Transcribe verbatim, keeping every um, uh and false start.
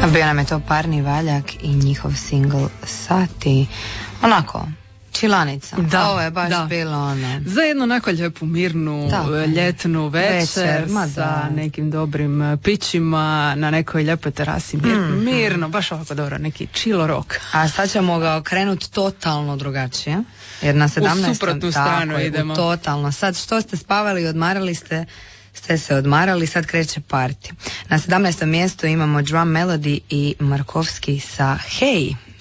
Bio nam je to Parni valjak i njihov single Sati. Onako, čilanica. Da, ovo je baš da. bilo ono. Za jednu onako lijepu, mirnu, da. ljetnu večer, večer sa da. nekim dobrim pićima na nekoj lijepoj terasi. Mir, mm. Mirno, baš ovako dobro, neki chill rock. A sad ćemo ga okrenuti totalno drugačije. Jer na sedamnaestom U suprotnu stranu je, idemo. Totalno. Sad što ste spavali i odmarali ste, ste se odmarali, sad kreće party. Na sedamnaestom mjestu imamo Drum Melody i Markovski sa Hey.